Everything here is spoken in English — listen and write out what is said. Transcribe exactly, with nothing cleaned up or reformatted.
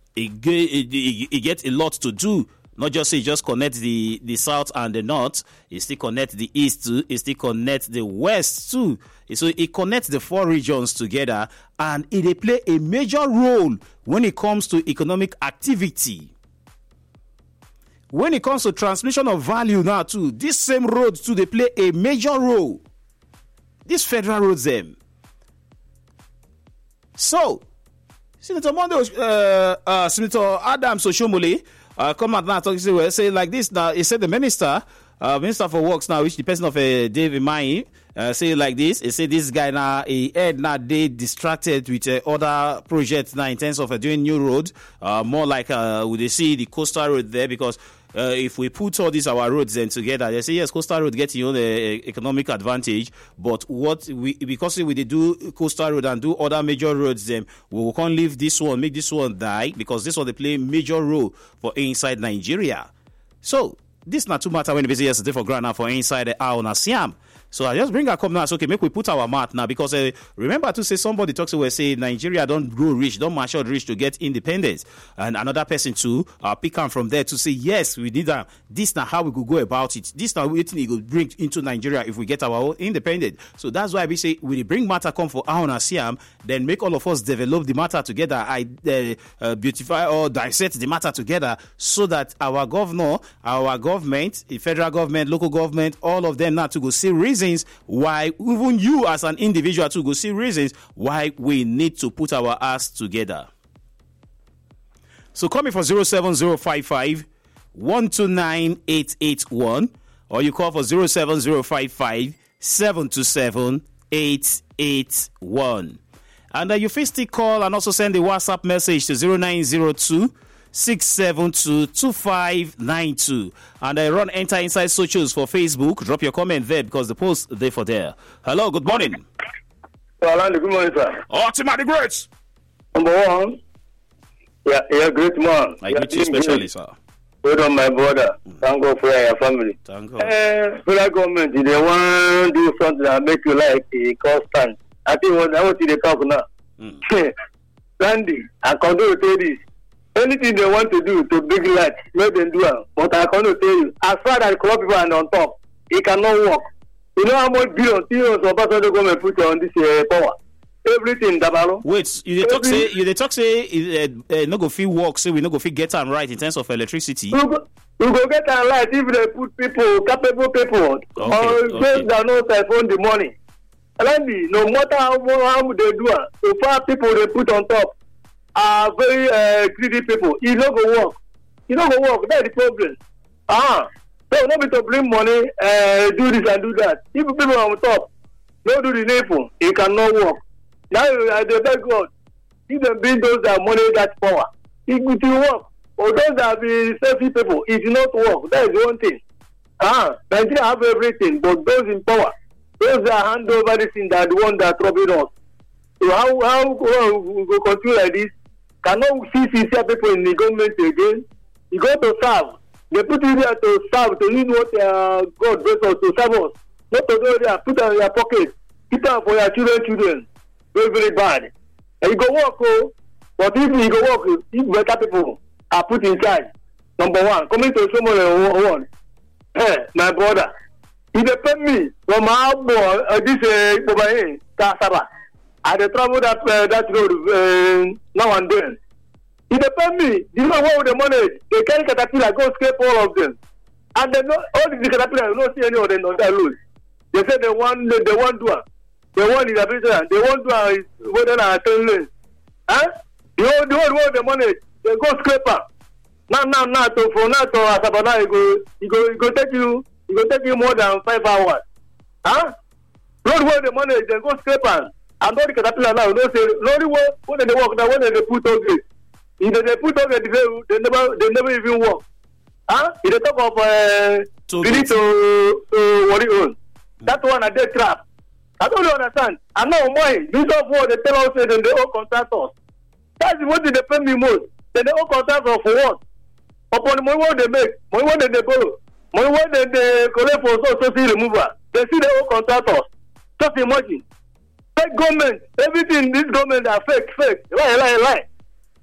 it, it, it, it gets a lot to do. Not just say just connect the, the south and the north, it still connect the east too, it still connect the west too. So it connects the four regions together, and it they play a major role when it comes to economic activity. When it comes to transmission of value now too, this same road too, they play a major role. These federal roads them. So, Senator Monday, uh, uh, Senator Adams Oshomole, Uh, come out now talking say, say like this now. He said the minister, uh, minister for works now, which the person of uh, David Mai, uh, say like this. He said this guy now, he had now they distracted with uh, other projects now in terms of uh, doing new roads. Uh, more like uh, would they see the coastal road there because. Uh, if we put all these our roads then together, they say yes, coastal road gets you know the economic advantage. But what we because we did do coastal road and do other major roads, then we can't leave this one, make this one die because this one they play major role for inside Nigeria. So this not too matter when we say yesterday for grand now for inside the Ao Siam. So I just bring her come now. It's okay, make we put our mouth now because uh, remember to say somebody talks to us say Nigeria don't grow rich, don't mature rich to get independence, and another person too uh, pick on from there to say yes, we need that. This now how we could go about it. This now what we could bring into Nigeria if we get our own independence. So that's why we say we bring matter come for Ahona Siam, then make all of us develop the matter together. I uh, uh, beautify or dissect the matter together so that our governor, our government, the federal government, local government, all of them now to go see reason. Reasons why even you as an individual to go see reasons why we need to put our ass together. So call me for zero seven zero five five one two nine eight eight one or you call for zero seven zero five five seven two seven eight eight one. And uh, you first still call and also send a WhatsApp message to zero nine zero two six seven two two five nine two and I run enter inside socials for Facebook. Drop your comment there because the post there for there. Hello, good morning. Hello, good morning, sir. Oh, Tim the Great. Number one, yeah, you're a great man. I greet you especially, sir. Well on my brother. Mm. Thank God for your family. Thank God. Uh, federal government, they want to do something that make you like a constant. I think what I want to talk now. Mm. Randy, I can do this. Anything they want to do to big light, let them do it. But I cannot tell you, as far as corrupt people are on top, it cannot work. You know how much billion billions of person they come and put on this uh, power? Everything, Dabalo. Wait, you they talk say you they talk say uh, uh, no go fit work, so we no go fit get them right in terms of electricity. You go, you go get them right if they put people, capable people, okay, or okay. Those that know siphon the money. Randy, no matter how how they do it, so far people they put on top are very uh, greedy people. It no go work. It no go work. That's the problem. Ah, so no be to bring money, uh, do this and do that. If people on top, no do the needful, it cannot work. Now I beg God, if they bring those that money, that power, it will work. Or those that be selfish people, it will not work. That is one thing. Ah, Nigeria have everything, but those in power, those that hand over this thing, that the one that trouble us. So how how we go continue like this? Cannot see sincere people in the government again. You go to serve. They put you there to serve, to use what uh, God bless us to serve us. Not to go there, put it in your pocket, keep it for your children, children. Very, very bad. And you go work, oh, but if you go work, if better people are put in charge, number one, coming to someone one, hey, my brother, if they pay me from my boy, uh, this uh, over here, Kasaba, I they travel that uh, that road uh, now and then. If they pay me, you know what with the money, they carry caterpillar, go scrape all of them. And they know all the caterpillar, you don't see any of them on that road. They say they want, they, they want to, they want the ability, they want to, whether they are ten lanes. Huh? You know, they want the money, they go scrape up. Now, now, now, to, for now, to Asabana, it go, it go, it go take you, it go take you more than five hours. Huh? Road where the money, they go scrape up. And all the caterpillar now, they say, only way, when they work, now when they put on it. If they put on it, they never, they never even work. Huh? If they talk of, uh, we need to, to worry on. That one a dead trap. I don't understand. I know why. These of what they tell us that they owe contractors. That's what they pay me most. Then they owe contractors for what? Upon the money what they make, money what they borrow, money what they, they collect for social removal. They see they owe contractors. Just imagine. Fake government, everything in this government are fake, fake. Lie, lie, lie.